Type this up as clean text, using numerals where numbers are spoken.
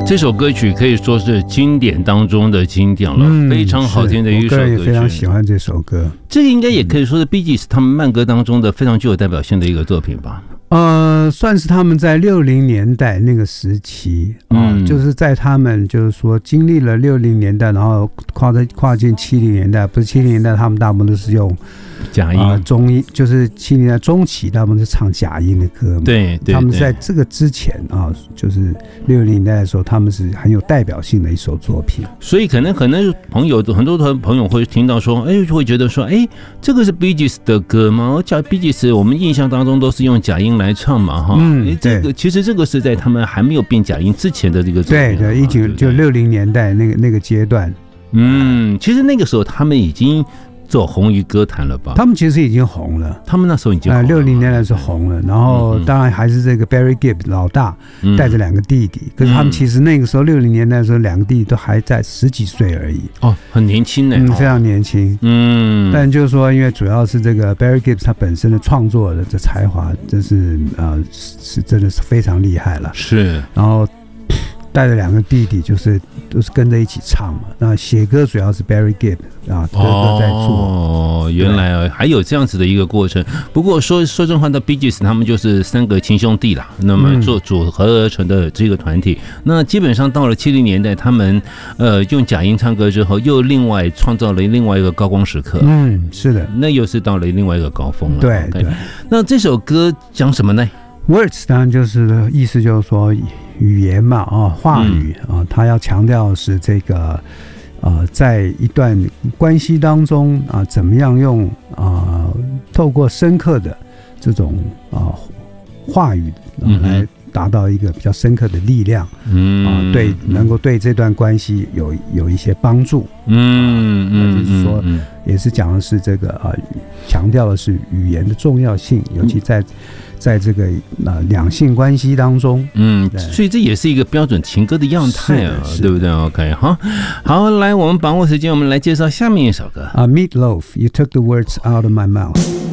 这首歌曲可以说是经典当中的经典了，非常好听的一首歌曲。 我个人也非常喜欢这首歌。 这个应该也可以说是 Bee Gees 他们慢歌当中的非常具有代表性的一个作品吧。 算是他们在60年代那个时期就是在他们就是说经历了60年代，然后跨进70年代，不是70年代，他们大部分都是用假音， 中音，就是70年代中期，他们是唱假音的歌嘛。 对， 他们在这个之前就是60年代的时候，他们是很有代表性的一首作品。 所以可能很多朋友会听到说，会觉得说，这个是 Bee Gees 的歌吗？叫 Bee Gees， 我们印象当中都是用假音来唱嘛，哈。其实这个是在他们还没有变假音之前的这个作品。 对，就60年代那个阶段。 其实那个时候他们已经走红于歌坛了吧？ 他们其实已经红了， 他们那时候已经红了 60年代是红了，然后当然还是这个 Barry Gibb 老大带着2个弟弟，可是他们其实那个时候60年代的时候2个弟弟都还在10几岁而已， 很年轻呢， 非常年轻，但就是说，因为主要是这个 Barry Gibb 他本身的创作的这才华，真是真的是非常厉害了， 是， 然后带着2个弟弟，都是跟着一起唱嘛。那写歌主要是 Barry Gibb 哥哥在做。 原来还有这样子的一个过程。不过说真话，的 Bee Gees 他们就是3个亲兄弟啦，那么做组合而成的这个团体。那基本上到了70年代，他们用假音唱歌之后，又另外创造了另外一个高光时刻。 是的， 那又是到了另外一个高峰了。 对。 那这首歌讲什么呢 ？Words 当然就是意思就是说语言嘛，话语他要强调是这个在一段关系当中怎么样用透过深刻的这种话语来达到一个比较深刻的力量，对，能够对这段关系有一些帮助，就是说，也是讲的是这个强调的是语言的重要性，尤其在这个两性关系当中， 所以这也是一个标准情歌的样态啊，对不对 ？OK， 好，来，我们把握时间，我们来介绍下面一首歌 Meat Loaf，You Took the Words Out of My Mouth。